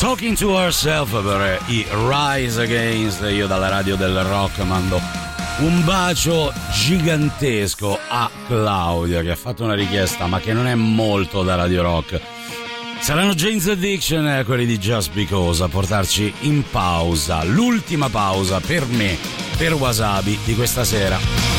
Talking to Herself per i Rise Against. Io dalla radio del rock mando un bacio gigantesco a Claudia, che ha fatto una richiesta ma che non è molto da Radio Rock. Saranno Jane's Addiction e quelli di Just Because a portarci in pausa, l'ultima pausa per me, per Wasabi di questa sera.